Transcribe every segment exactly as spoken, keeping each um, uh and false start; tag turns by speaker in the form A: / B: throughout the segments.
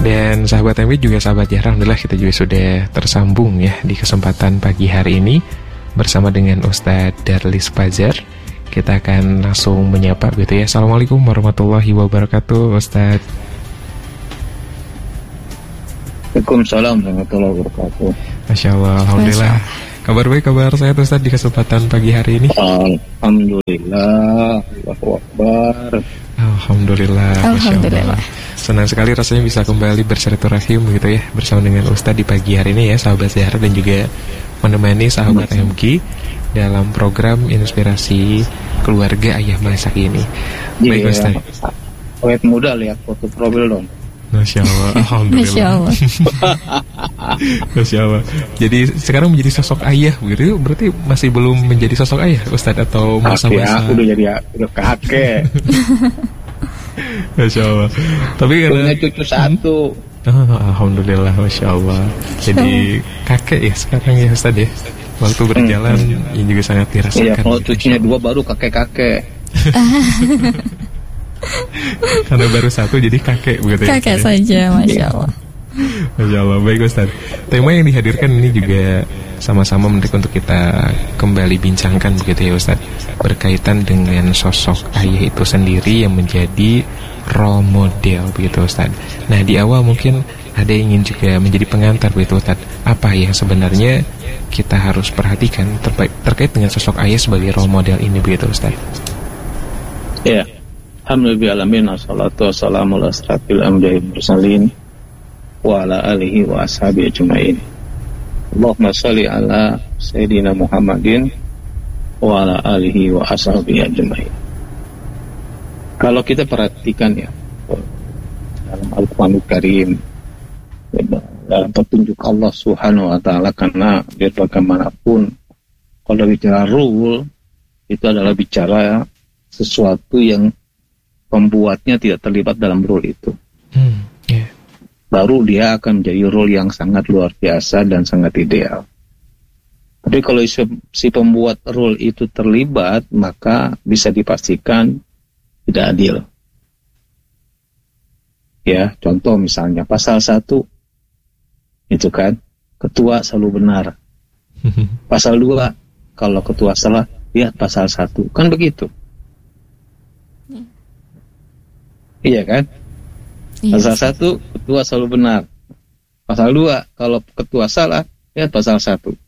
A: Dan sahabat M W juga sahabat ya, alhamdulillah kita juga sudah tersambung ya di kesempatan pagi hari ini bersama dengan Ustadz Darlis Fajar. Kita akan langsung menyapa gitu ya. Assalamualaikum warahmatullahi wabarakatuh Ustadz.
B: Waalaikumsalam warahmatullahi wabarakatuh.
A: Masya Allah, alhamdulillah. Kabar baik, kabar sehat Ustadz di kesempatan pagi hari ini.
B: Alhamdulillah, Allahu Akbar.
A: Alhamdulillah, Masya Allah. Senang sekali rasanya bisa kembali bersilaturahim gitu ya bersama dengan Ustadz di pagi hari ini ya sahabat Zahra, dan juga menemani sahabat M G dalam program Inspirasi Keluarga Ayah Masak ini. Baik Ustadz.
B: Awet muda lihat foto profil dong.
A: Masya Allah, alhamdulillah. Masya Allah. Masya Allah. Jadi sekarang menjadi sosok ayah begitu, berarti masih belum menjadi sosok ayah Ustadz atau masa-masa?
B: Aku udah jadi udah kakek.
A: Masya Allah. Tapi karena
B: punya cucu satu.
A: Oh, alhamdulillah, Masya Allah. Jadi kakek ya sekarang ya Ustadz ya. Waktu berjalan hmm. ini juga sangat dirasakan.
B: Iya, kalau cucunya dua baru kakek-kakek.
A: Karena baru satu jadi kakek begitu ya.
C: Kakek saja, Masya Allah.
A: Masya Allah, baik Ustadz. Tema yang dihadirkan ini juga sama-sama menarik untuk kita kembali bincangkan begitu ya Ustadz, berkaitan dengan sosok ayah itu sendiri yang menjadi role model begitu Ustadz. Nah di awal mungkin ada yang ingin juga menjadi pengantar begitu Ustadz, apa yang sebenarnya kita harus perhatikan terkait, terkait dengan sosok ayah sebagai role model ini begitu Ustadz.
B: Ya, alhamdulillah, wassalatu wassalamu ala asrafil anbiya'i wal mursalin wa ala alihi wa ashabihi ajma'in. Allahumma shalli ala Sayyidina Muhammadin wa ala alihi wa ashabihi ajma'in. Kalau kita perhatikan ya dalam Al-Quranul Karim, dalam petunjuk Allah Subhanahu wa ta'ala, karena biar bagaimanapun kalau bicara rule itu adalah bicara sesuatu yang pembuatnya tidak terlibat dalam rule itu. Hmm, yeah. Baru dia akan menjadi role yang sangat luar biasa dan sangat ideal. Tapi kalau si pembuat role itu terlibat, maka bisa dipastikan tidak adil. Ya, contoh misalnya pasal satu itu kan, ketua selalu benar. Pasal dua, kalau ketua salah, lihat pasal satu. Kan begitu. Hmm. Iya kan? Pasal satu, ketua selalu benar. Pasal dua, kalau ketua salah, lihat pasal satu.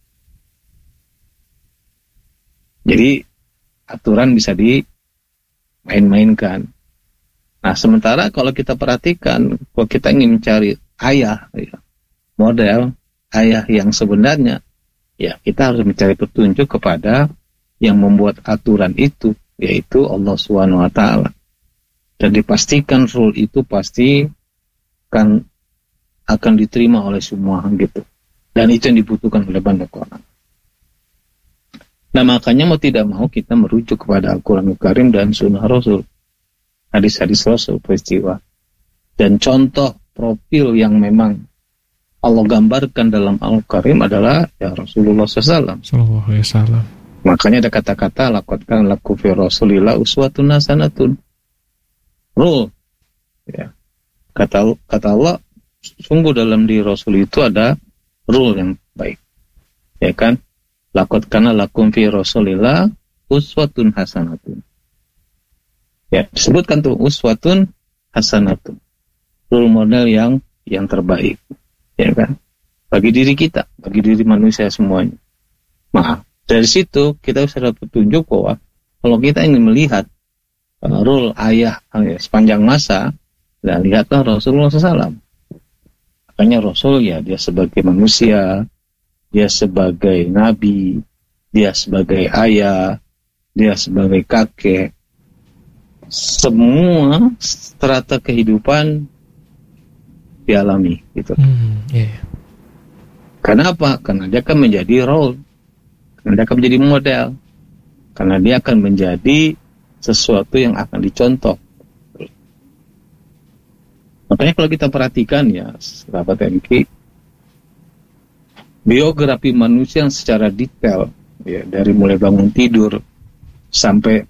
B: Jadi aturan bisa dimain-mainkan. Nah, sementara kalau kita perhatikan, kalau kita ingin mencari ayah, ya, model ayah yang sebenarnya, ya kita harus mencari petunjuk kepada yang membuat aturan itu, yaitu Allah Subhanahu wa ta'ala. Dan dipastikan rule itu pasti akan akan diterima oleh semua gitu. Dan itu yang dibutuhkan oleh banyak orang. Nah makanya mau tidak mau kita merujuk kepada Al-Quranul Karim dan Sunnah Rasul, hadis-hadis Rasul, peristiwa. Dan contoh profil yang memang Allah gambarkan dalam Al-Karim adalah ya Rasulullah shallallahu alaihi wasallam. Makanya ada kata-kata laqad kana lakum fi Rasulillah uswatun hasanatun. Rule, ya. Kata kata Allah, sungguh dalam diri Rasul itu ada rule yang baik, ya kan? Laqad kana lakum fi Rasulillah uswatun hasanatun. Ya, disebutkan tuh uswatun hasanatun, role model yang yang terbaik, ya kan? Bagi diri kita, bagi diri manusia semuanya. Nah, dari situ kita bisa dapat petunjuk bahwa kalau kita ingin melihat Uh, role ayah uh, sepanjang masa, dan lihatlah Rasulullah shallallahu alaihi wasallam. Makanya Rasul ya dia sebagai manusia, dia sebagai nabi, dia sebagai ayah, dia sebagai kakek, semua strata kehidupan dialami gitu. Hmm, yeah. Kenapa? Karena dia akan menjadi role, karena dia akan menjadi model, karena dia akan menjadi sesuatu yang akan dicontoh. Makanya kalau kita perhatikan ya, sahabat M K, biografi manusia yang secara detail, ya, dari mulai bangun tidur sampai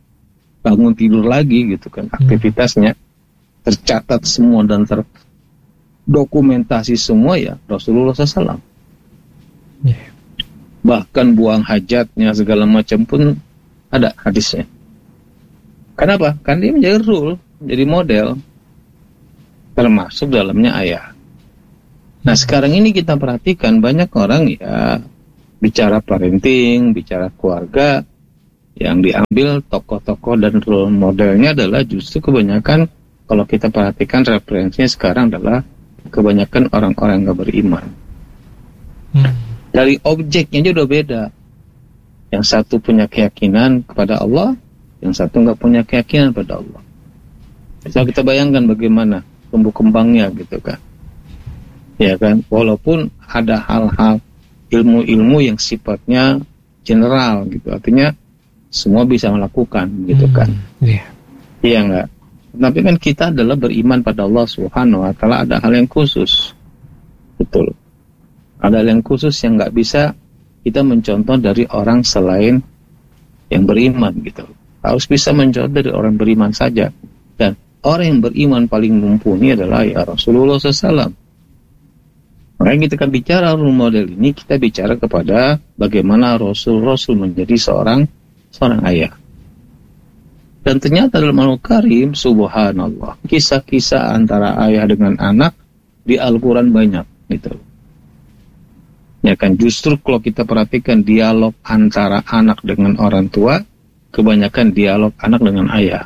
B: bangun tidur lagi gitu kan, aktivitasnya tercatat semua dan ter, dokumentasi semua ya Rasulullah shallallahu alaihi wasallam.
A: Yeah.
B: Bahkan buang hajatnya segala macam pun ada hadisnya. Kenapa? Karena dia menjadi rule, menjadi model, termasuk dalamnya ayah. Nah sekarang ini kita perhatikan banyak orang ya bicara parenting, bicara keluarga, yang diambil tokoh-tokoh dan role modelnya adalah justru kebanyakan, kalau kita perhatikan referensinya sekarang adalah kebanyakan orang-orang yang gak beriman. Hmm. Dari objeknya aja udah beda. Yang satu punya keyakinan kepada Allah, yang satu nggak punya keyakinan kepada Allah. Bisa kita bayangkan bagaimana tumbuh kembangnya gitu kan. Ya kan, walaupun ada hal-hal ilmu-ilmu yang sifatnya general gitu, artinya semua bisa melakukan gitu kan. Hmm, yeah. Iya enggak? Tapi kan kita adalah beriman pada Allah Subhanahu wa taala, ada hal yang khusus. Betul. Ada hal yang khusus yang enggak bisa kita mencontoh dari orang selain yang beriman gitu. Harus bisa mencontoh dari orang beriman saja. Dan orang yang beriman paling mumpuni adalah ya Rasulullah shallallahu alaihi wasallam. Makanya kita kan bicara role model ini, kita bicara kepada bagaimana Rasul-Rasul menjadi seorang seorang ayah. Dan ternyata dalam Al-Quran Karim, subhanallah, kisah-kisah antara ayah dengan anak di Al-Quran banyak gitu. Ya kan, justru kalau kita perhatikan dialog antara anak dengan orang tua, kebanyakan dialog anak dengan ayah.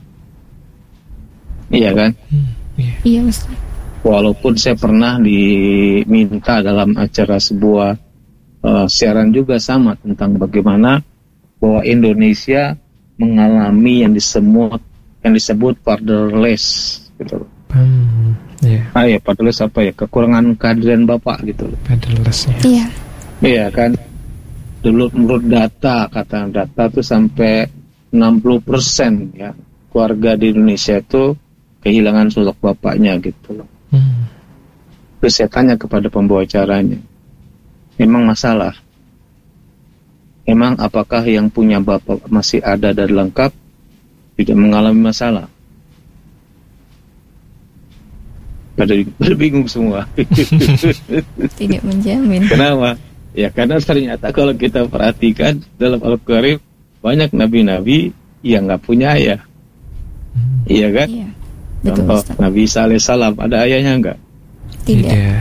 B: Iya kan?
C: Hmm, iya. Iya, Ustaz.
B: Walaupun saya pernah diminta dalam acara sebuah uh, siaran juga sama tentang bagaimana bahwa Indonesia mengalami yang disebut yang disebut fatherless gitu. Hmm, yeah. Ah ya, fatherless apa ya? Kekurangan kehadiran bapak gitu.
C: Fatherless ya. Iya.
B: Iya kan? Dulu menurut data, kata data tuh sampai enam puluh persen ya keluarga di Indonesia itu kehilangan sosok bapaknya gitu loh. Hmm. Terus saya tanya kepada pembawa acaranya, memang masalah? Memang apakah yang punya bapak masih ada dan lengkap tidak mengalami masalah? Pada bingung semua.
C: Tidak menjamin.
B: Kenapa? Ya karena ternyata kalau kita perhatikan dalam Al-Quran banyak nabi-nabi yang nggak punya ayah. Hmm. Iya kan? Iya.
C: Betul,
B: contoh Ustaz. Nabi Isa alaihissalam ada ayahnya enggak?
C: Tidak.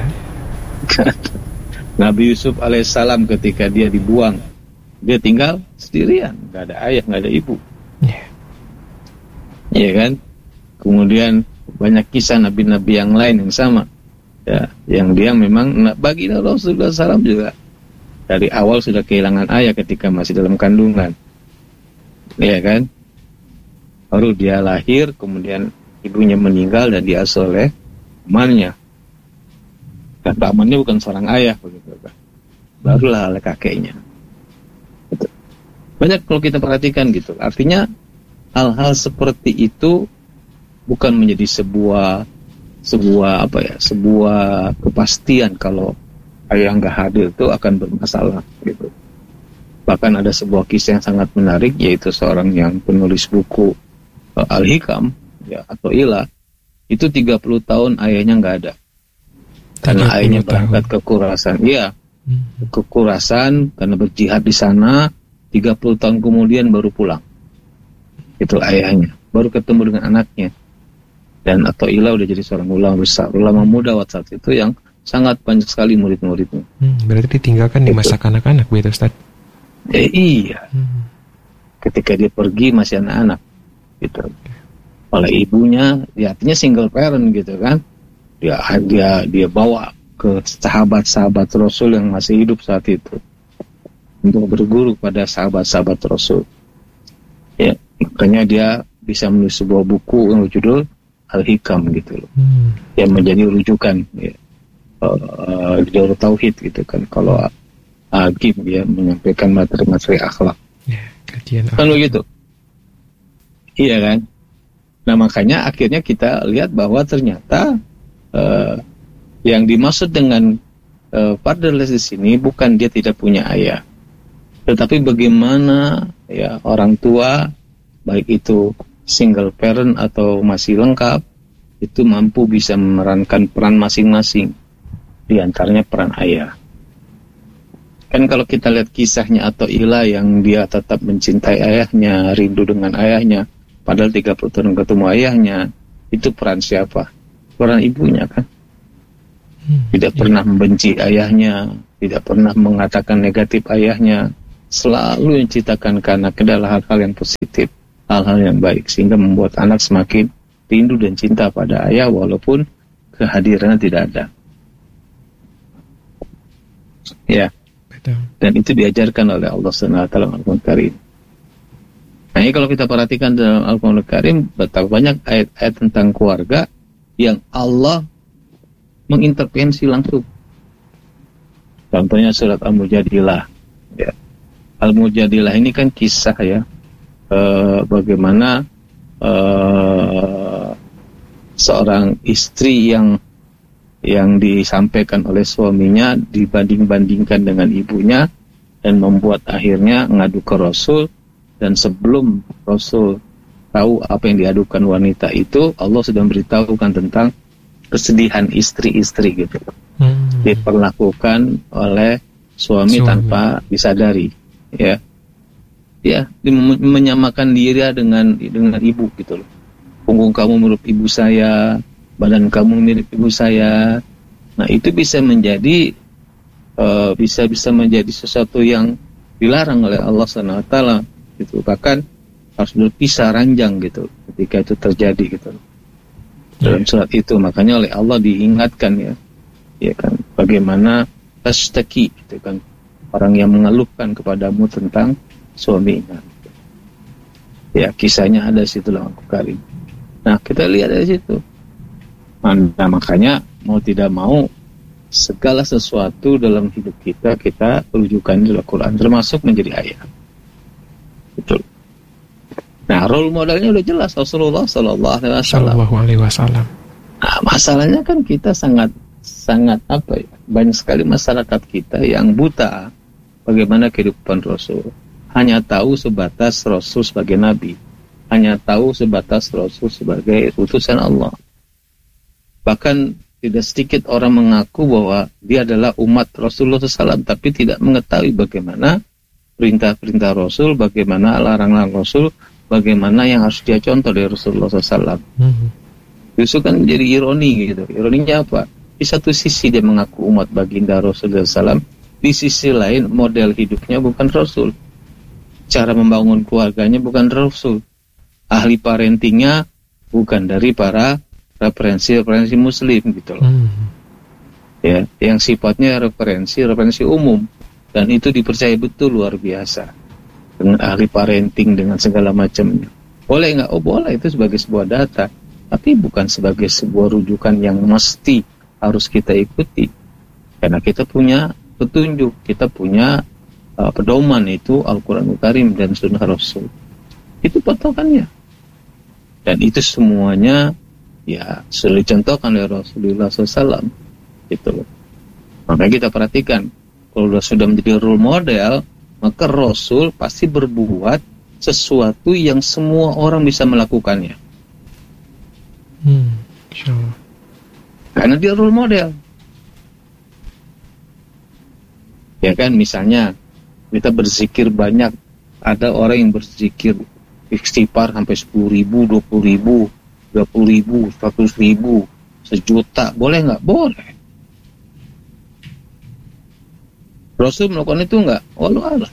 B: Nabi Yusuf alaihissalam ketika dia dibuang, dia tinggal sendirian, enggak ada ayah, enggak ada ibu. Iya yeah. kan? Kemudian banyak kisah nabi-nabi yang lain yang sama, ya, yang dia memang bagi Rasulullah shallallahu alaihi wasallam juga dari awal sudah kehilangan ayah ketika masih dalam kandungan, iya kan? Baru dia lahir, kemudian ibunya meninggal dan diasuh oleh pamannya. Dan pamannya bukan seorang ayah begitu kan. Barulah oleh kakeknya. Gitu. Banyak kalau kita perhatikan gitu. Artinya hal-hal seperti itu bukan menjadi sebuah sebuah apa ya, sebuah kepastian kalau ayah nggak hadir itu akan bermasalah gitu. Bahkan ada sebuah kisah yang sangat menarik, yaitu seorang yang penulis buku uh, Al-Hikam ya atau Ila, itu tiga puluh tahun ayahnya nggak ada karena ayahnya berangkat ke Khurasan, iya hmm. ke Khurasan karena berjihad di sana. Tiga puluh tahun kemudian baru pulang, itu ayahnya, baru ketemu dengan anaknya. Dan atau Ila udah jadi seorang ulama besar, ulama muda waktu saat itu yang sangat banyak sekali murid-muridnya.
A: hmm, berarti ditinggalkan di masa kanak-kanak begitu Ustaz?
B: Eh, iya hmm. ketika dia pergi masih anak-anak gitu oleh ibunya, ya artinya single parent gitu kan. Dia dia dia bawa ke sahabat-sahabat Rasul yang masih hidup saat itu untuk berguru pada sahabat-sahabat Rasul. Ya, makanya dia bisa menulis sebuah buku yang berjudul Al-Hikam gitu loh. Hmm. Yang menjadi rujukan ya, uh, di dalam tauhid gitu kan. Kalau Hakim dia menyampaikan materi-materi akhlak.
A: Ya, kajian
B: kan begitu. Iya kan? Nah makanya akhirnya kita lihat bahwa ternyata uh, yang dimaksud dengan uh, fatherless di sini bukan dia tidak punya ayah, tetapi bagaimana ya orang tua, baik itu single parent atau masih lengkap, itu mampu bisa memerankan peran masing-masing, di antaranya peran ayah. Kan kalau kita lihat kisahnya Athaillah yang dia tetap mencintai ayahnya, rindu dengan ayahnya, padahal tiga puluh tahun ketemu ayahnya, itu peran siapa? Peran ibunya kan. Tidak pernah membenci ayahnya, tidak pernah mengatakan negatif ayahnya, selalu menciptakan karena adalah hal-hal yang positif, hal-hal yang baik, sehingga membuat anak semakin rindu dan cinta pada ayah walaupun kehadirannya tidak ada. Ya. Dan itu diajarkan oleh Allah Subhanahu wa taala dalam Al-Qur'an Karim. Nah, ini kalau kita perhatikan dalam Al-Qur'an Karim, betapa banyak ayat-ayat tentang keluarga yang Allah mengintervensi langsung. Contohnya surat Al-Mujadilah. Ya. Al-Mujadilah ini kan kisah ya, e, bagaimana e, seorang istri yang yang disampaikan oleh suaminya dibanding-bandingkan dengan ibunya dan membuat akhirnya ngadu ke Rasul, dan sebelum Rasul tahu apa yang diadukan wanita itu, Allah sudah memberitahukan tentang kesedihan istri-istri gitu. Hmm. Diperlakukan oleh suami, suami tanpa disadari, ya, ya, menyamakan diri dengan dengan ibu gitu loh. Punggung kamu mirip ibu saya, badan kamu mirip ibu saya. Nah, itu bisa menjadi uh, bisa bisa menjadi sesuatu yang dilarang oleh Allah Subhanahu wa taala gitu. Bahkan harus berpisah ranjang gitu ketika itu terjadi gitu. Dalam surat itu makanya oleh Allah diingatkan ya, ya kan, bagaimana tashtaki gitu kan, orang yang mengeluhkan kepadamu tentang suaminya. Ya, kisahnya ada situ dalam Al-Qur'an. Nah, kita lihat dari situ. Nah, makanya mau tidak mau segala sesuatu dalam hidup kita kita rujukan di Al-Quran, termasuk menjadi ayah. Betul. Nah, role modelnya udah jelas, Rasulullah Sallallahu Alaihi Wasallam. Nah, masalahnya kan kita sangat sangat apa ya? Banyak sekali masyarakat kita yang buta bagaimana kehidupan Rasul. Hanya tahu sebatas Rasul sebagai nabi, hanya tahu sebatas Rasul sebagai utusan Allah. Bahkan tidak sedikit orang mengaku bahwa dia adalah umat Rasulullah shallallahu alaihi wasallam, tapi tidak mengetahui bagaimana perintah-perintah Rasul, bagaimana larang-larang Rasul, bagaimana yang harus dia contoh dari Rasulullah shallallahu alaihi wasallam. Mm-hmm. Justru kan jadi ironi gitu. Ironinya apa? Di satu sisi dia mengaku umat baginda Rasulullah shallallahu alaihi wasallam, di sisi lain model hidupnya bukan Rasul, cara membangun keluarganya bukan Rasul, ahli parentingnya bukan dari para referensi-referensi Muslim gitu loh. Hmm. Ya, yang sifatnya referensi-referensi umum, dan itu dipercaya betul luar biasa dengan ahli parenting dengan segala macamnya. Boleh nggak? Oh boleh, itu sebagai sebuah data, tapi bukan sebagai sebuah rujukan yang mesti harus kita ikuti, karena kita punya petunjuk, kita punya uh, pedoman, itu Al-Quranul Karim dan Sunnah Rasul. Itu patokannya, dan itu semuanya ya sudah dicontohkan oleh Rasulullah shallallahu alaihi wasallam gitu loh. Makanya kita perhatikan, kalau sudah menjadi role model, maka Rasul pasti berbuat sesuatu yang semua orang bisa melakukannya. Hmm, insyaallah. Karena dia role model. Ya kan, misalnya kita berzikir banyak, ada orang yang berzikir istighfar sampai sepuluh ribu, dua puluh ribu, dua puluh ribu, seratus ribu, sejuta, boleh nggak? Boleh. Rasul melakukan itu nggak? Wallahu a'lam.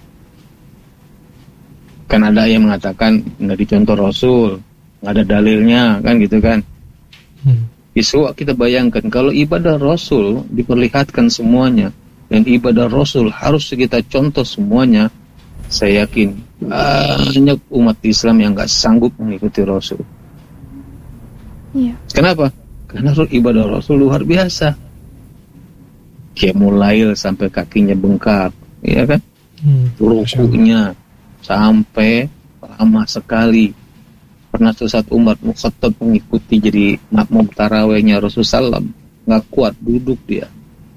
B: Kan ada yang mengatakan nggak dicontoh Rasul, nggak ada dalilnya, kan gitu kan? Hmm. Isu kita bayangkan kalau ibadah Rasul diperlihatkan semuanya, dan ibadah Rasul harus kita contoh semuanya, saya yakin banyak umat Islam yang nggak sanggup mengikuti Rasul. Ya. Kenapa? Karena ibadah Rasul luar biasa. Qiyamul sampai kakinya bengkak, ya kan? Hmm, rukunya sampai lama sekali. Pernah suatu saat Umar bin Khattab mengikuti jadi makmum tarawihnya Rasulullah sallallahu alaihi wasallam, nggak kuat duduk dia.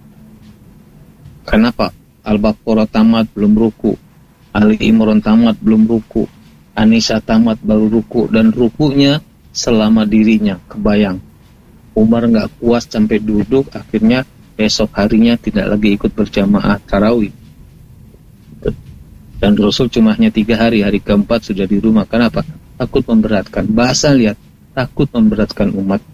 B: Kenapa? Al-Baqarah tamat belum ruku, Ali Imran tamat belum ruku, An-Nisa tamat baru ruku, dan rukunya selama dirinya, kebayang Umar nggak puas sampai duduk, akhirnya esok harinya tidak lagi ikut berjamaah tarawih. Dan Rasul cuma hanya tiga hari, hari keempat sudah di rumah. Kenapa? Takut memberatkan. Bahasa lihat, takut memberatkan umat.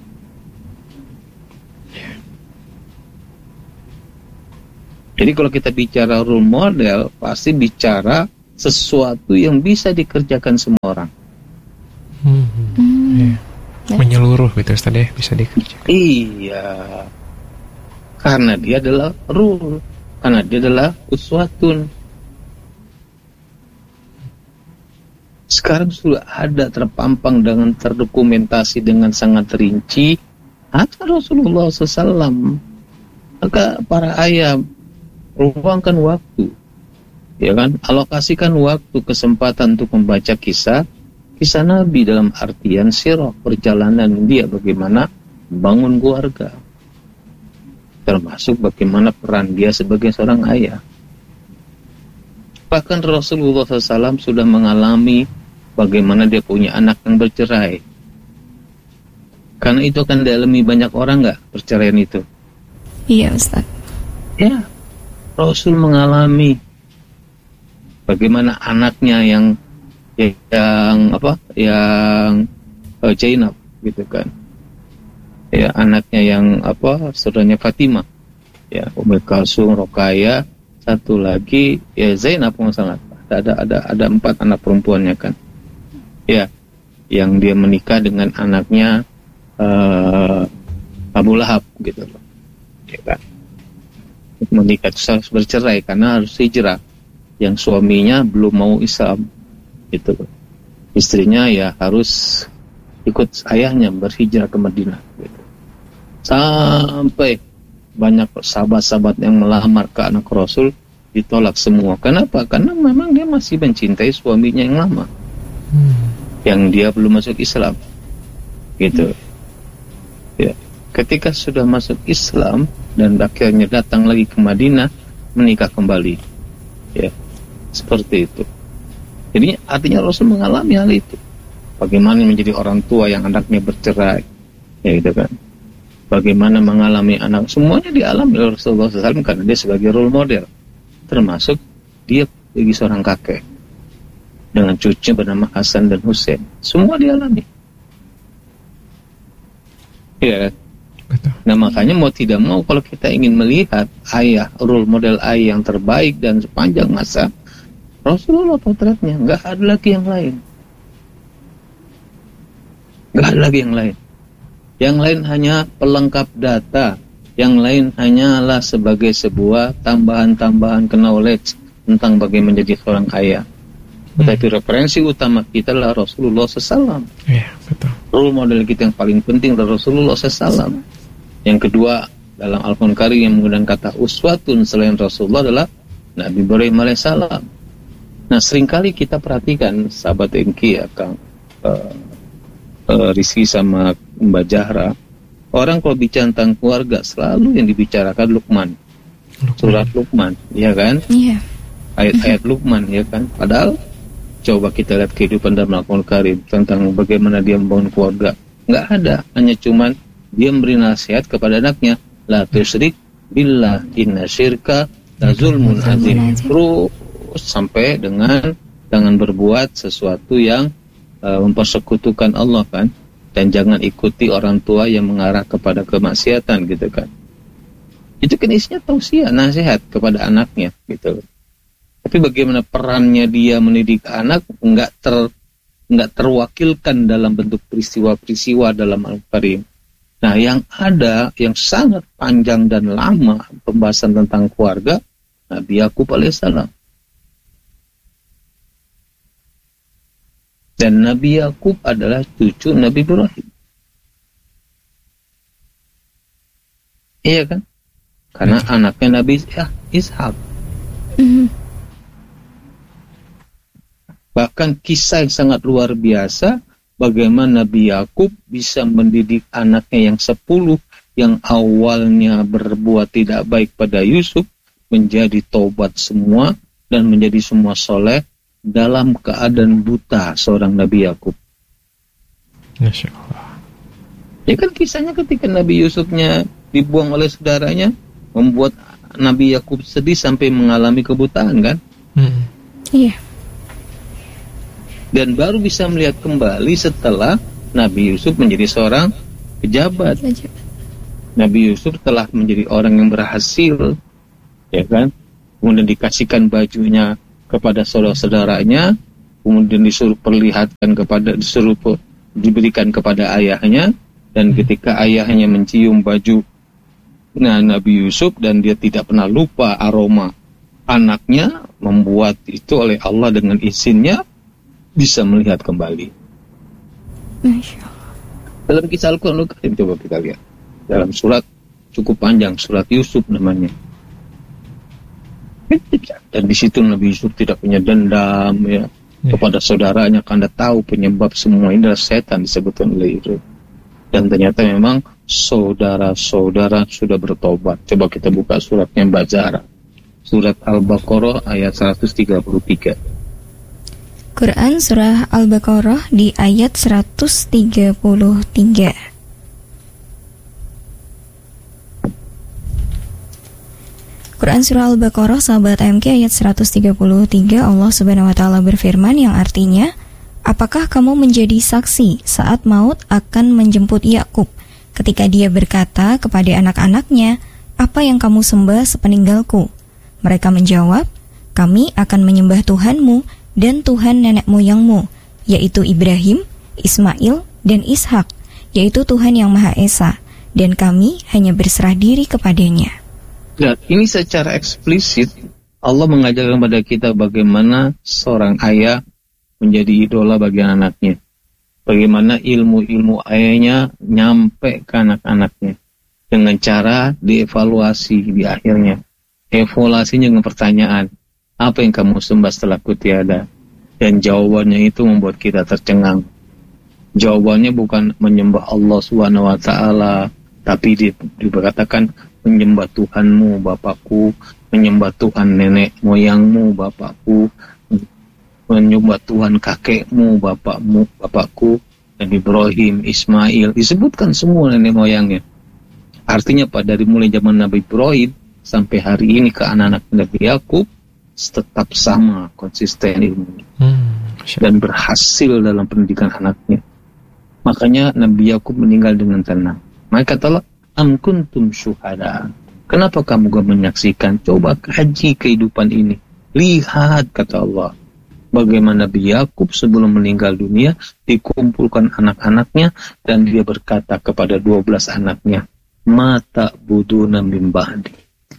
B: Jadi kalau kita bicara role model, pasti bicara sesuatu yang bisa dikerjakan semua orang.
A: Hmm. Hmm. Yeah. Menyeluruh gitu Ustaz ya, bisa dikerjakan.
B: Iya. Karena dia adalah rule, karena dia adalah uswatun. Sekarang sudah ada terpampang dengan terdokumentasi dengan sangat rinci hatta Rasulullah shallallahu alaihi wasallam. Maka para ayah luangkan waktu, ya kan, alokasikan waktu, kesempatan untuk membaca kisah kisah Nabi dalam artian sirah, perjalanan dia bagaimana membangun keluarga, termasuk bagaimana peran dia sebagai seorang ayah. Bahkan Rasulullah shallallahu alaihi wasallam sudah mengalami bagaimana dia punya anak yang bercerai. Karena itu akan dialami banyak orang nggak perceraian itu?
C: Iya Ustaz.
B: Ya, Rasul mengalami bagaimana anaknya yang yang apa? Yang uh, Zainab gitu kan. Ya, anaknya yang apa? Saudaranya Fatimah. Ya, Ummu Kalsum, Ruqayyah, satu lagi ya Zainab kalau salah. Ada ada ada empat anak perempuannya kan. Ya, yang dia menikah dengan anaknya uh, Abu Lahab gitu loh. Ya kan. Menikah itu harus bercerai karena harus hijrah. Yang suaminya belum mau Islam gitu. Istrinya ya harus ikut ayahnya berhijrah ke Madinah gitu. Sampai banyak sahabat-sahabat yang melamar ke anak Rasul ditolak semua. Kenapa? Karena memang dia masih mencintai suaminya yang lama, hmm. yang dia belum masuk Islam gitu. Ya. Ketika sudah masuk Islam dan akhirnya datang lagi ke Madinah, menikah kembali. Ya, seperti itu. Jadi artinya Rasul mengalami hal itu. Bagaimana menjadi orang tua yang anaknya bercerai, ya gitu kan. Bagaimana mengalami anak, semuanya dialami oleh Rasulullah shallallahu alaihi wasallam karena dia sebagai role model. Termasuk dia sebagai seorang kakek dengan cucunya bernama Hasan dan Husain. Semua dialami. Ya. Betul. Nah makanya mau tidak mau kalau kita ingin melihat ayah, role model ayah yang terbaik dan sepanjang masa, Rasulullah potretnya, nggak ada lagi yang lain, nggak ada lagi yang lain. Yang lain hanya pelengkap data, yang lain hanyalah sebagai sebuah tambahan-tambahan knowledge tentang bagaimana menjadi seorang ayah. Tetapi hmm. referensi utama kita adalah Rasulullah shallallahu alaihi wasallam.
A: Iya, betul.
B: Role model kita yang paling penting adalah Rasulullah shallallahu alaihi wasallam. Yang kedua, dalam Al-Quran Karim yang menggunakan kata uswatun selain Rasulullah adalah Nabi Ibrahim alaihissalam. Nah, seringkali kita perhatikan sahabat M K ya, Kang uh, uh, Rizky sama Mbak Zahra, orang kalau bicara tentang keluarga selalu yang dibicarakan Luqman, Luqman. Surat Luqman, ya kan?
C: Iya.
B: Ayat-ayat Luqman, ya kan? Padahal coba kita lihat kehidupan dalam Al-Quran Karim tentang bagaimana dia membangun keluarga, nggak ada, hanya cuman dia memberi nasihat kepada anaknya, la tusyrik billah inna syirka la zulmun azim. Terus sampai dengan jangan berbuat sesuatu yang uh, mempersekutukan Allah kan, dan jangan ikuti orang tua yang mengarah kepada kemaksiatan gitu kan. Itu kan isinya tausiah, nasihat kepada anaknya gitu. Tapi bagaimana perannya dia mendidik anak enggak ter enggak terwakilkan dalam bentuk peristiwa-peristiwa dalam Al-Karim. Nah, yang ada yang sangat panjang dan lama pembahasan tentang keluarga Nabi Yakub alaihissalam. Dan Nabi Yakub adalah cucu Nabi Ibrahim. Iya kan? Karena Betul. anaknya Nabi ya, Ishak. Mm-hmm. Bahkan kisah yang sangat luar biasa, bagaimana Nabi Yakub bisa mendidik anaknya yang sepuluh, yang awalnya berbuat tidak baik pada Yusuf, menjadi taubat semua, dan menjadi semua soleh, dalam keadaan buta seorang Nabi Yakub.
A: Masya Allah.
B: Ya kan kisahnya ketika Nabi Yusufnya dibuang oleh saudaranya, membuat Nabi Yakub sedih sampai mengalami kebutaan kan?
A: Hmm.
C: Iya.
B: Dan baru bisa melihat kembali setelah Nabi Yusuf menjadi seorang pejabat.
C: Pejabat.
B: Nabi Yusuf telah menjadi orang yang berhasil, ya kan? Kemudian dikasihkan bajunya kepada saudara-saudaranya, kemudian disuruh perlihatkan kepada, disuruh diberikan kepada ayahnya, dan ketika ayahnya mencium baju nah, Nabi Yusuf dan dia tidak pernah lupa aroma anaknya, membuat itu oleh Allah dengan izinnya bisa melihat kembali.
C: Masya Allah.
B: Dalam kisah Al-Quran coba kita lihat dalam surat cukup panjang, surat Yusuf namanya. Dan di situ Nabi Yusuf tidak punya dendam ya, ya. kepada saudaranya, karena tahu penyebab semua ini adalah setan disebutkan oleh itu. Dan ternyata memang saudara-saudara sudah bertobat. Coba kita buka suratnya Mbak Zahra. Surat Al-Baqarah ayat seratus tiga puluh tiga.
C: Quran surah Al-Baqarah di ayat seratus tiga puluh tiga. Quran surah Al-Baqarah sahabat A M K ayat seratus tiga puluh tiga, Allah Subhanahu wa taala berfirman yang artinya, apakah kamu menjadi saksi saat maut akan menjemput Yakub ketika dia berkata kepada anak-anaknya, apa yang kamu sembah sepeninggalku? Mereka menjawab, kami akan menyembah Tuhanmu dan Tuhan nenek moyangmu, yaitu Ibrahim, Ismail, dan Ishak, yaitu Tuhan yang Maha Esa, dan kami hanya berserah diri kepadanya.
B: Dan ini secara eksplisit Allah mengajarkan kepada kita bagaimana seorang ayah menjadi idola bagi anaknya. Bagaimana ilmu-ilmu ayahnya nyampe ke anak-anaknya. Dengan cara dievaluasi di akhirnya. Evaluasinya dengan pertanyaan, apa yang kamu sembah setelah ku tiada? Dan jawabannya itu membuat kita tercengang. Jawabannya bukan menyembah Allah subhanahu wa taala, tapi di, dikatakan menyembah Tuhanmu Bapakku, menyembah Tuhan nenek moyangmu Bapakku, menyembah Tuhan kakekmu Bapakmu Bapakku, dan Ibrahim, Ismail, disebutkan semua nenek moyangnya. Artinya pada dari mulai zaman Nabi Ibrahim sampai hari ini ke anak-anak Nabi Yakub tetap sama konsisten ilmunya hmm, dan berhasil dalam pendidikan anaknya. Makanya Nabi Yakub meninggal dengan tenang. Maka kata Allah, am kuntum syuhada. Kenapa kamu gak menyaksikan? Coba kaji kehidupan ini. Lihat, kata Allah, bagaimana Nabi Yakub sebelum meninggal dunia dikumpulkan anak-anaknya dan dia berkata kepada dua belas anaknya, mata buduna min ba'di.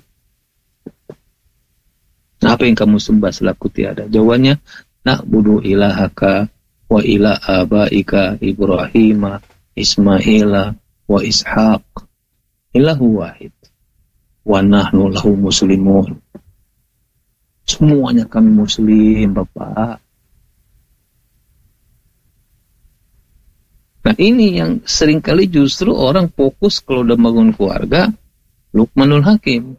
B: Apa yang kamu sembah selaku tiada? Jawabannya, na'budu ilahaka wa ila abaika Ibrahim, Ismaila wa Ishaq. Ilahu wahid wa nahnu lahu muslimun. Semuanya kami muslim, Bapak. Nah ini yang seringkali justru orang fokus kalau udah bangun keluarga, Luqmanul Hakim,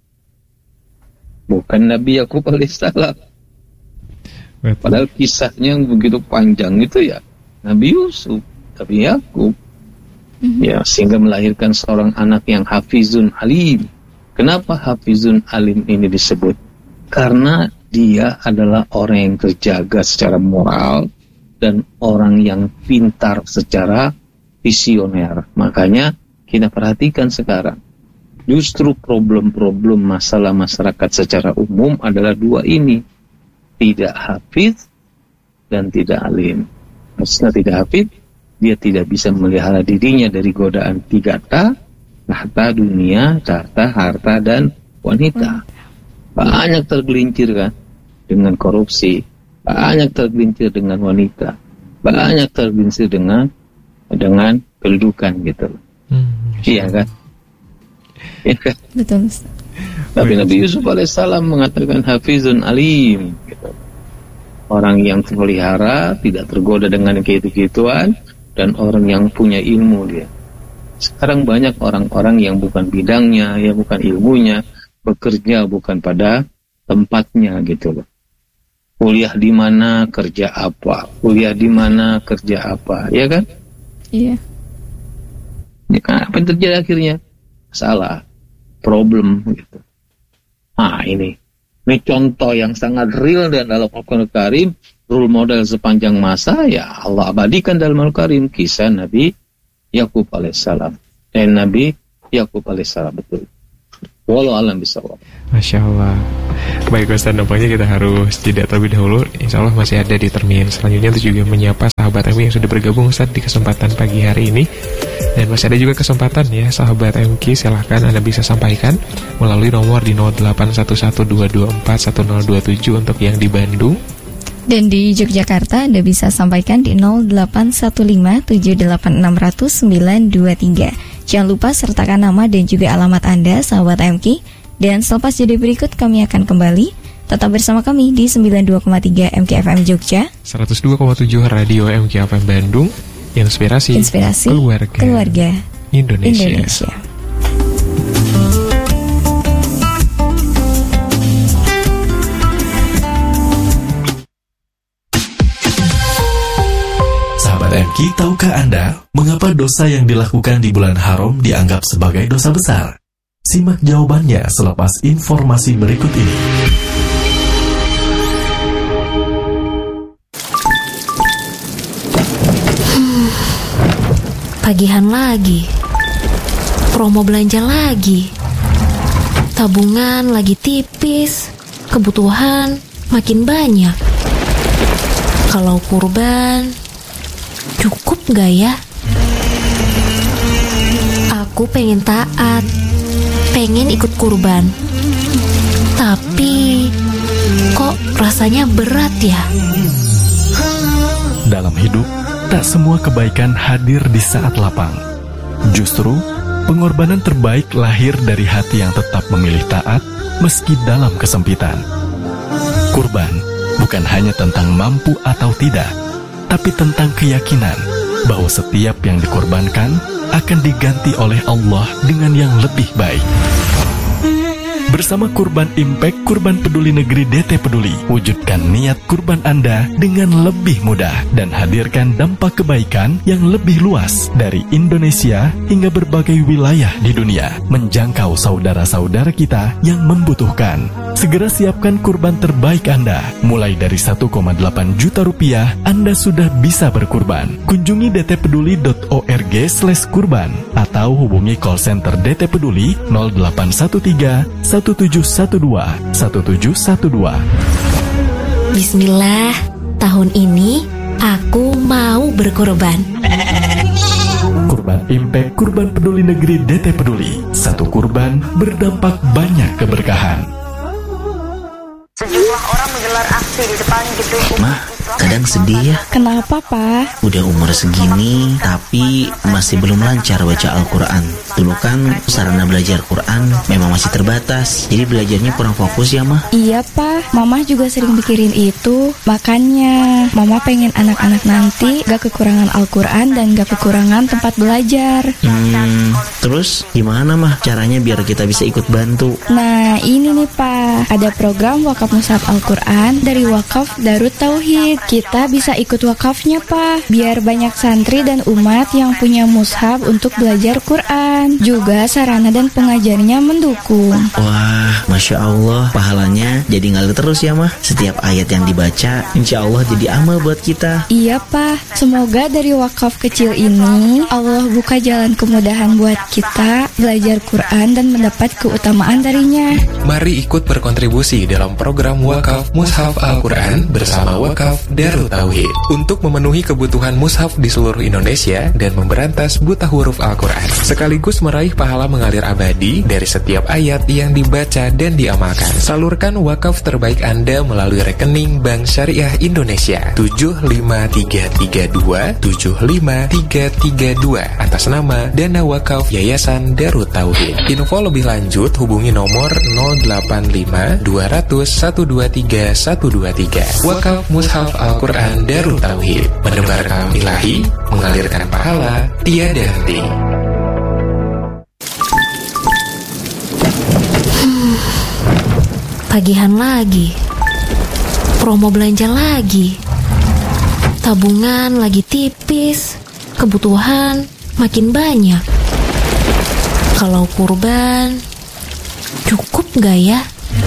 B: bukan Nabi Yakub alaihissalam. Padahal kisahnya yang begitu panjang itu ya Nabi Yusuf, Nabi Yakub. Mm-hmm. Ya, sehingga melahirkan seorang anak yang hafizun alim. Kenapa hafizun alim ini disebut? Karena dia adalah orang yang terjaga secara moral dan orang yang pintar secara visioner. Makanya kita perhatikan sekarang, justru problem-problem masalah masyarakat secara umum adalah dua ini. Tidak hafiz dan tidak alim. Maksudnya tidak hafiz, dia tidak bisa melihara dirinya dari godaan tiga ta, tahta dunia, tahta harta, dan wanita. Banyak tergelincir kan dengan korupsi, banyak tergelincir dengan wanita, banyak tergelincir dengan dengan kedudukan gitu. Hmm, iya kan? Iya kan?
C: Betul.
B: Tapi Nabi Yusuf alaihissalam mengatakan hafizun alim gitu. Orang yang terpelihara, tidak tergoda dengan gitu-gituan, dan orang yang punya ilmu dia. Sekarang banyak orang-orang yang bukan bidangnya, ya bukan ilmunya, bekerja bukan pada tempatnya gitu loh. Kuliah di mana, kerja apa? Kuliah di mana, kerja apa? Ya kan?
C: Iya.
B: Ya kan, apa yang terjadi akhirnya? Salah, problem gitu. Nah ini, ini contoh yang sangat real dan dalam Al-Quran Karim, role model sepanjang masa ya Allah abadikan dalam Al-Quran Karim, kisah Nabi Yakub alaihissalam dan Nabi Yakub alaihissalam. Betul. Wallahu a'lam bishawab.
A: Masya Allah. Baik Ustaz, nampaknya kita harus jeda terlebih dahulu. Insya Allah masih ada di termin selanjutnya untuk juga menyapa sahabat M K yang sudah bergabung Ustaz di kesempatan pagi hari ini. Dan masih ada juga kesempatan ya sahabat M K, silahkan Anda bisa sampaikan melalui nomor di nol delapan satu satu dua dua empat satu nol dua tujuh untuk yang di Bandung.
C: Dan di Yogyakarta Anda bisa sampaikan di nol delapan satu lima tujuh delapan enam nol nol sembilan dua tiga. Jangan lupa sertakan nama dan juga alamat Anda, sahabat M K. Dan selepas jeda berikut kami akan kembali. Tetap bersama kami di sembilan puluh dua koma tiga M K F M Jogja,
A: seratus dua koma tujuh Radio M K F M Bandung. Inspirasi,
C: Inspirasi
A: keluarga,
C: keluarga
A: Indonesia.
C: Indonesia.
D: M K, tahukah Anda mengapa dosa yang dilakukan di bulan haram dianggap sebagai dosa besar? Simak jawabannya selepas informasi berikut ini.
E: Hmm, pagihan lagi, promo belanja lagi, tabungan lagi tipis, kebutuhan makin banyak. Kalau kurban, cukup gak ya? Aku pengen taat, pengen ikut kurban, tapi kok rasanya berat ya?
D: Dalam hidup, tak semua kebaikan hadir di saat lapang. Justru, pengorbanan terbaik lahir dari hati yang tetap memilih taat meski dalam kesempitan. Kurban bukan hanya tentang mampu atau tidak, tapi tentang keyakinan bahwa setiap yang dikorbankan akan diganti oleh Allah dengan yang lebih baik. Bersama Kurban Impact, Kurban Peduli Negeri D T Peduli, wujudkan niat kurban Anda dengan lebih mudah dan hadirkan dampak kebaikan yang lebih luas dari Indonesia hingga berbagai wilayah di dunia, menjangkau saudara-saudara kita yang membutuhkan. Segera siapkan kurban terbaik Anda. Mulai dari satu koma delapan juta rupiah, Anda sudah bisa berkurban. Kunjungi d t peduli dot org slash kurban atau hubungi call center D T Peduli nol delapan satu tiga satu tujuh satu dua satu tujuh satu dua.
E: Bismillah, tahun ini aku mau berkorban.
D: Kurban Impact, Kurban Peduli Negeri D T Peduli. Satu kurban berdampak banyak keberkahan.
F: Sejumlah orang menggelar aksi di depan gedung
G: Mah, kadang sedih ya.
C: Kenapa, Pak?
G: Udah umur segini, tapi masih belum lancar baca Al-Quran. Dulu kan sarana belajar Quran memang masih terbatas, jadi belajarnya kurang fokus ya, Mah.
C: Iya, Pak. Mama juga sering mikirin itu. Makanya, Mama pengen anak-anak nanti gak kekurangan Al-Quran dan gak kekurangan tempat belajar.
G: Hmm, terus gimana, Mah, caranya biar kita bisa ikut bantu?
C: Nah, ini nih, Pak. Ada program wakaf mushaf Al-Quran dari Wakaf Darut Tauhid. Kita bisa ikut wakafnya, Pak, biar banyak santri dan umat yang punya mushaf untuk belajar Quran. Juga sarana dan pengajarnya mendukung.
G: Wah, Masya Allah, pahalanya jadi ngalir terus ya, Mah. Setiap ayat yang dibaca, insya Allah jadi amal buat kita.
C: Iya, Pak. Semoga dari wakaf kecil ini Allah buka jalan kemudahan buat kita belajar Quran dan mendapat keutamaan darinya.
A: Mari ikut berkontribusi dalam program Wakaf Mushaf Al-Quran bersama Wakaf Darut Tauhid untuk memenuhi kebutuhan mushaf di seluruh Indonesia dan memberantas buta huruf Al-Quran, sekaligus meraih pahala mengalir abadi dari setiap ayat yang dibaca dan diamalkan. Salurkan wakaf terbaik Anda melalui rekening Bank Syariah Indonesia tujuh lima tiga tiga dua tujuh lima tiga tiga dua atas nama Dana Wakaf Yayasan Darut Tauhid. Info lebih lanjut hubungi nomor nol delapan lima dua nol nol satu dua tiga satu dua tiga. Wakaf Mushaf Al-Quran Darut Tauhid, menebar kalam ilahi, mengalirkan pahala tiada henti.
E: Hmm, pagihan lagi, promo belanja lagi, tabungan lagi tipis, kebutuhan makin banyak. Kalau kurban, cukup gak ya?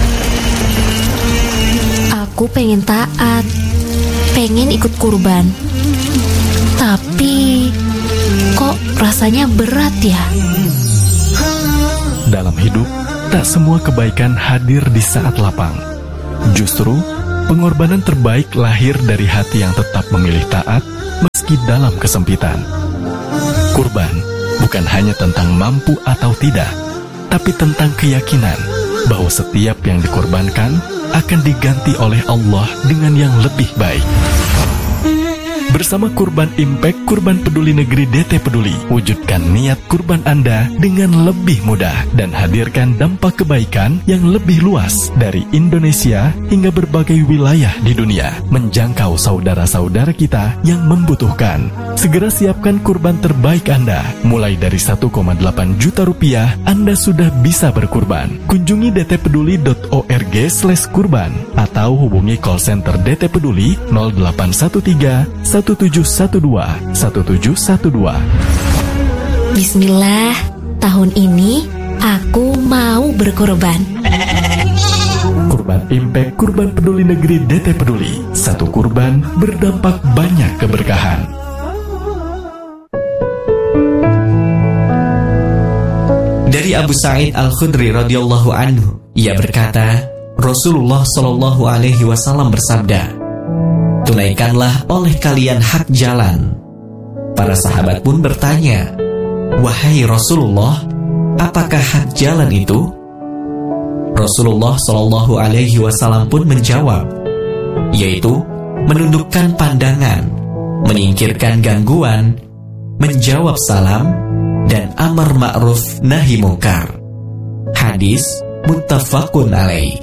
E: Aku pengen taat, pengen ikut kurban. Tapi, kok rasanya berat ya?
D: Dalam hidup, tak semua kebaikan hadir di saat lapang. Justru, pengorbanan terbaik lahir dari hati yang tetap memilih taat meski dalam kesempitan. Kurban bukan hanya tentang mampu atau tidak, tapi tentang keyakinan bahwa setiap yang dikorbankan akan diganti oleh Allah dengan yang lebih baik. Bersama Kurban Impact, Kurban Peduli Negeri D T Peduli, wujudkan niat kurban Anda dengan lebih mudah dan hadirkan dampak kebaikan yang lebih luas dari Indonesia hingga berbagai wilayah di dunia, menjangkau saudara-saudara kita yang membutuhkan. Segera siapkan kurban terbaik Anda. Mulai dari satu koma delapan juta rupiah, Anda sudah bisa berkurban. Kunjungi d t peduli dot org slash kurban atau hubungi call center D T Peduli nol delapan satu tiga satu tujuh satu dua satu tujuh satu dua.
E: Bismillah, tahun ini aku mau berkorban.
D: Kurban Impact, Kurban Peduli Negeri D T Peduli. Satu kurban berdampak banyak keberkahan.
H: Dari Abu Sa'id Al-Khudri radhiyallahu anhu, ia berkata, Rasulullah shallallahu alaihi wasallam bersabda, tunaikanlah oleh kalian hak jalan. Para sahabat pun bertanya, wahai Rasulullah, apakah hak jalan itu? Rasulullah shallallahu alaihi wasallam pun menjawab, yaitu menundukkan pandangan, menyingkirkan gangguan, menjawab salam, dan amar ma'ruf nahi mungkar. Hadis muttafaqun alaih.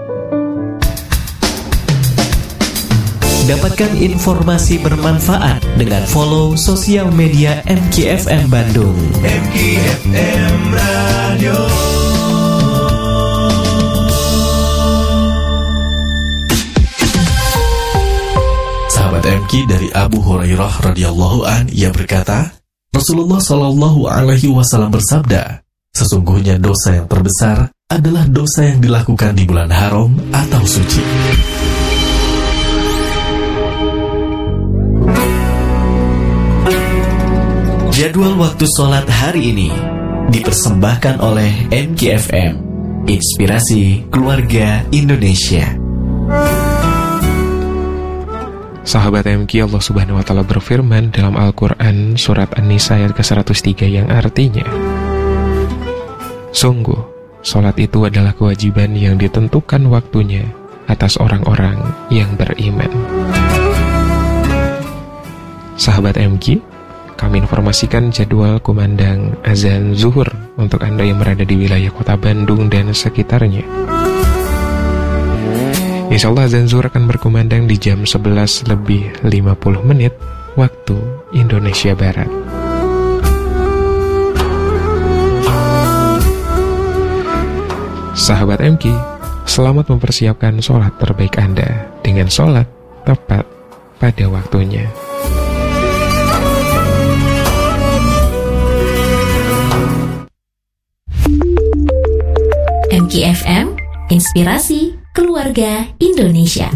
H: Dapatkan informasi bermanfaat dengan follow sosial media M K F M Bandung. M K F M Radio.
D: Sahabat M K dari Abu Hurairah radhiyallahu an, ia berkata, Rasulullah shallallahu alaihi wasallam bersabda, sesungguhnya dosa yang terbesar adalah dosa yang dilakukan di bulan haram atau suci.
H: Jadwal waktu sholat hari ini dipersembahkan oleh M K F M, Inspirasi Keluarga Indonesia.
A: Sahabat M K, Allah Subhanahu wa Ta'ala berfirman dalam Al-Quran surat An-Nisa ayat ke seratus tiga yang artinya, sungguh, sholat itu adalah kewajiban yang ditentukan waktunya atas orang-orang yang beriman. Sahabat M K, kami informasikan jadwal kumandang azan zuhur untuk Anda yang berada di wilayah kota Bandung dan sekitarnya. Insya Allah azan zuhur akan berkumandang di jam sebelas lebih lima puluh menit waktu Indonesia Barat. Sahabat M K, selamat mempersiapkan sholat terbaik Anda dengan sholat tepat pada waktunya.
E: M K F M, Inspirasi Keluarga Indonesia.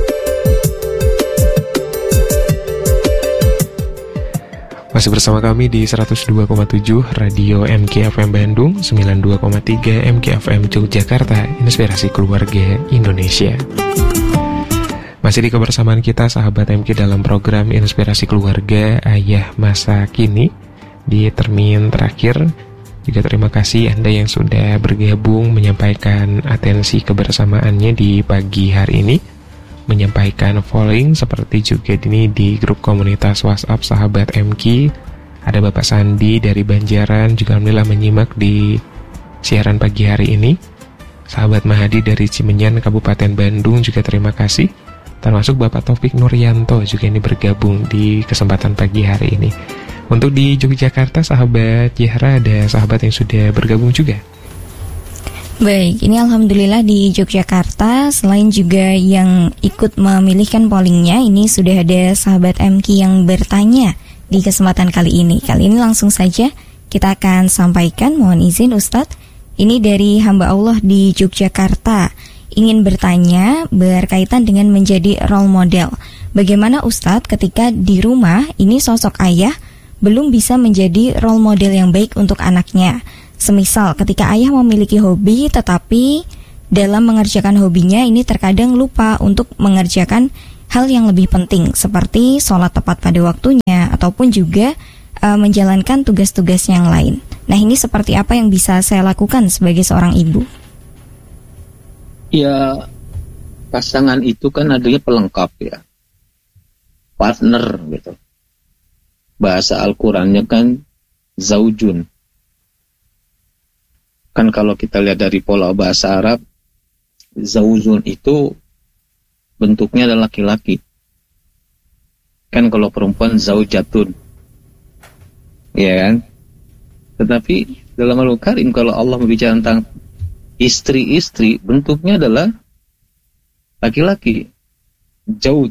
A: Masih bersama kami di seratus dua koma tujuh Radio M K F M Bandung, sembilan puluh dua koma tiga M K F M Yogyakarta, Inspirasi Keluarga Indonesia. Masih di kebersamaan kita sahabat M K dalam program Inspirasi Keluarga Ayah Masa Kini di termin terakhir. Juga terima kasih Anda yang sudah bergabung menyampaikan atensi kebersamaannya di pagi hari ini, menyampaikan polling seperti juga ini di grup komunitas WhatsApp sahabat M K. Ada Bapak Sandi dari Banjaran juga alhamdulillah menyimak di siaran pagi hari ini. Sahabat Mahadi dari Cimenyan Kabupaten Bandung juga terima kasih. Termasuk Bapak Taufik Nuryanto juga ini bergabung di kesempatan pagi hari ini. Untuk di Yogyakarta, sahabat Yahra, ada sahabat yang sudah bergabung juga.
C: Baik, ini alhamdulillah di Yogyakarta, selain juga yang ikut memilihkan pollingnya, ini sudah ada sahabat M K yang bertanya di kesempatan kali ini. Kali ini langsung saja kita akan sampaikan. Mohon izin Ustadz, ini dari hamba Allah di Yogyakarta, ingin bertanya berkaitan dengan menjadi role model. Bagaimana Ustadz ketika di rumah ini sosok ayah belum bisa menjadi role model yang baik untuk anaknya? Semisal ketika ayah memiliki hobi tetapi dalam mengerjakan hobinya ini terkadang lupa untuk mengerjakan hal yang lebih penting seperti sholat tepat pada waktunya ataupun juga uh, menjalankan tugas-tugas yang lain. Nah, ini seperti apa yang bisa saya lakukan sebagai seorang ibu?
B: Ya, pasangan itu kan adanya pelengkap ya, partner gitu. Bahasa Al-Qurannya kan zaujun. Kan kalau kita lihat dari pola bahasa Arab, zaujun itu bentuknya adalah laki-laki. Kan kalau perempuan zaujatun, ya kan? Tetapi dalam Al-Qur'an Karim kalau Allah berbicara tentang istri-istri, bentuknya adalah laki-laki. Zauj,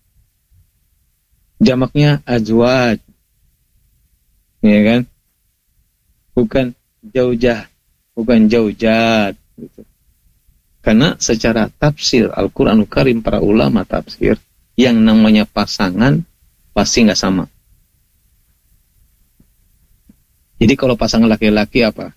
B: jamaknya azwaj, ya kan? Bukan zaujah, bukan zaujat, gitu. Karena secara tafsir Al-Quranul Karim, para ulama tafsir, yang namanya pasangan pasti nggak sama. Jadi kalau pasangan laki-laki apa?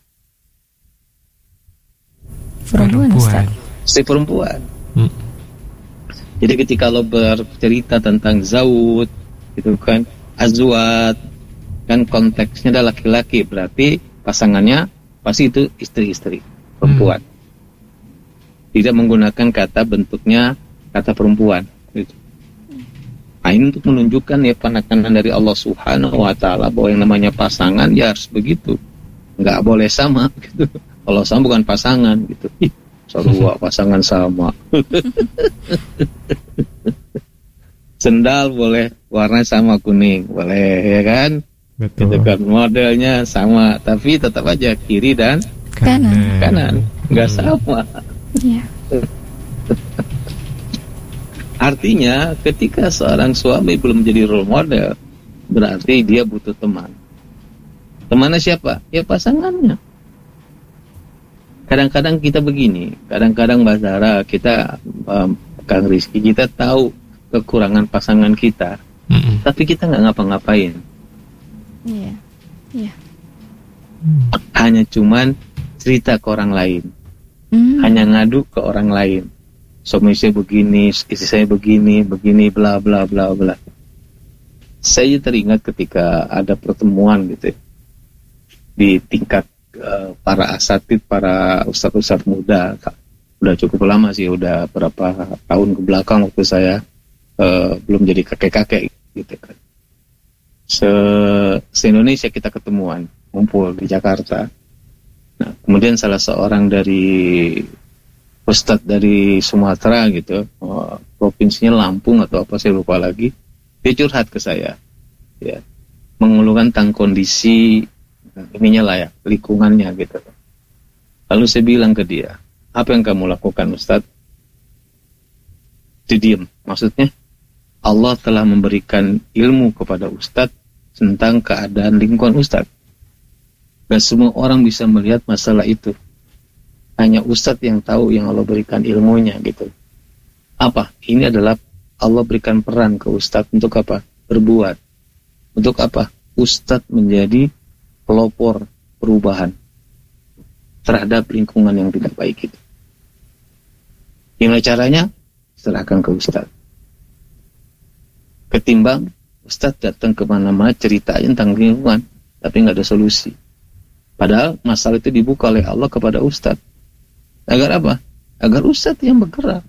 C: Perempuan, Ustaz.
B: Si perempuan.
A: Hmm.
B: Jadi ketika lo bercerita tentang zaud, itu kan azwat, kan konteksnya adalah laki-laki, berarti pasangannya pasti itu istri-istri, perempuan. Hmm. Tidak menggunakan kata bentuknya kata perempuan gitu. Nah, ini untuk menunjukkan ya penekanan dari Allah Subhanahu wa taala bahwa yang namanya pasangan ya harus begitu. Enggak boleh sama gitu. Kalau sama bukan pasangan gitu. Ih, sarua pasangan sama. Sendal boleh warna sama kuning, boleh ya kan?
A: Betul.
B: Itu kan modelnya sama, tapi tetap aja kiri dan
C: kanan.
B: Kanan, enggak hmm. sama.
C: Ya.
B: Artinya ketika seorang suami belum menjadi role model, berarti dia butuh teman. Temannya siapa? Ya pasangannya. Kadang-kadang kita begini, kadang-kadang Mbak Zahra, kita um, Kang Rizky, kita tahu kekurangan pasangan kita, mm-mm. tapi kita nggak ngapa-ngapain.
C: Iya, iya.
B: Hanya cuman cerita ke orang lain. Hmm. Hanya ngadu ke orang lain. Suami saya begini, istri saya begini, begini, bla bla bla bla. Saya teringat ketika ada pertemuan gitu ya, di tingkat uh, para asatid, para ustadz-ustadz muda. Udah cukup lama sih, udah berapa tahun ke belakang waktu saya uh, belum jadi kakek-kakek gitu kan. Se, se-Indonesia kita ketemuan, ngumpul di Jakarta. Nah, kemudian salah seorang dari ustadz dari Sumatera gitu, oh, provinsinya Lampung atau apa saya lupa lagi, dia curhat ke saya, ya, mengeluhkan tentang kondisi ininya lah ya, lingkungannya gitu. Lalu saya bilang ke dia, apa yang kamu lakukan Ustadz? Dia diam. Maksudnya Allah telah memberikan ilmu kepada Ustadz tentang keadaan lingkungan Ustadz. Dan semua orang bisa melihat masalah itu. Hanya Ustadz yang tahu, yang Allah berikan ilmunya gitu. Apa? Ini adalah Allah berikan peran ke Ustadz untuk apa? Berbuat. Untuk apa? Ustadz menjadi pelopor perubahan terhadap lingkungan yang tidak baik itu. Gimana caranya? Serahkan ke Ustadz. Ketimbang Ustadz datang kemana-mana cerita tentang lingkungan, tapi nggak ada solusi. Padahal masalah itu dibuka oleh Allah kepada Ustadz. Agar apa? Agar Ustadz yang bergerak.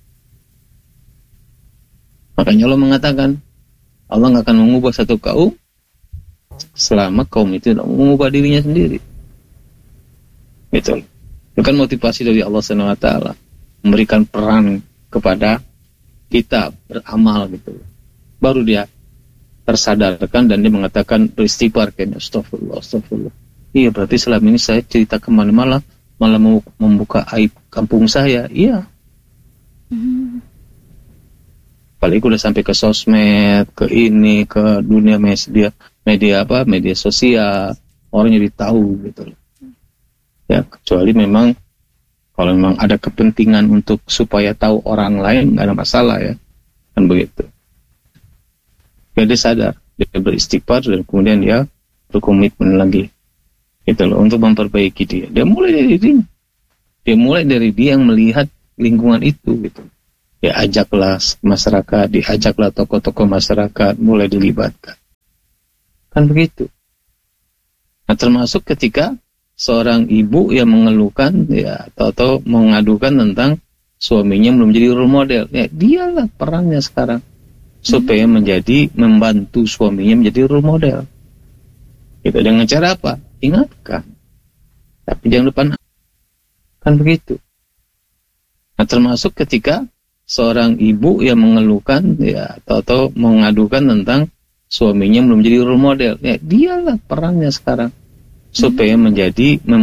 B: Makanya Allah mengatakan, Allah nggak akan mengubah satu kaum selama kaum itu tidak mengubah dirinya sendiri. Betul. Itu kan motivasi dari Allah subhanahu wa taala, memberikan peran kepada kita beramal gitu. Baru dia tersadarkan dan dia mengatakan beristighfar, kayaknya astagfirullah, astagfirullah. Iya, berarti selama ini saya cerita kemana-mana malah mau membuka aib kampung saya. Iya. Hmm. Apalagi udah sampai ke sosmed, ke ini, ke dunia media, media apa, media sosial, orang jadi tahu gitu loh. Ya kecuali memang kalau memang ada kepentingan untuk supaya tahu orang lain, nggak ada masalah ya, kan begitu. Ya dia sadar, dia beristighfar dan kemudian dia berkomitmen lagi, gitu loh, untuk memperbaiki dia. Dia mulai dari dirinya, dia mulai dari dia yang melihat lingkungan itu, gitu. Dia ajaklah masyarakat, diajaklah tokoh-tokoh masyarakat, mulai dilibatkan, kan begitu. Nah termasuk ketika seorang ibu yang mengeluhkan ya atau, atau mengadukan tentang suaminya belum jadi role model, ya dialah perannya sekarang supaya menjadi membantu suaminya menjadi role model. Gitu, dengan cara apa? Ingatkan, tapi jangan lupa, kan begitu. Nah termasuk ketika seorang ibu yang mengeluhkan ya atau, atau mengadukan tentang suaminya belum jadi role model, ya dialah perannya sekarang supaya menjadi mem